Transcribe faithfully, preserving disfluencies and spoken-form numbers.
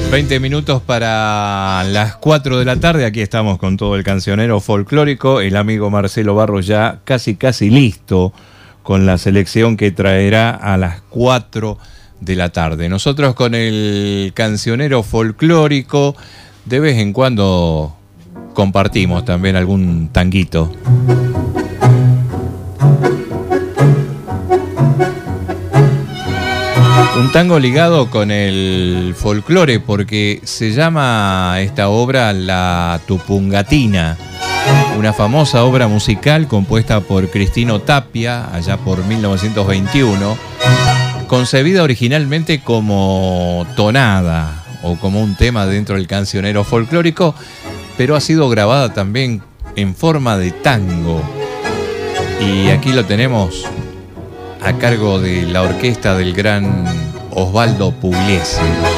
veinte minutos para las cuatro de la tarde. Aquí estamos con todo el cancionero folclórico. El amigo Marcelo Barros ya casi casi listo con la selección que traerá a las cuatro de la tarde. Nosotros con el cancionero folclórico de vez en cuando compartimos también algún tanguito. Un tango ligado con el folclore, porque se llama esta obra La Tupungatina, una famosa obra musical compuesta por Cristino Tapia allá por mil novecientos veintiuno, concebida originalmente como tonada o como un tema dentro del cancionero folclórico, pero ha sido grabada también en forma de tango. Y aquí lo tenemos a cargo de la orquesta del gran Osvaldo Pugliese.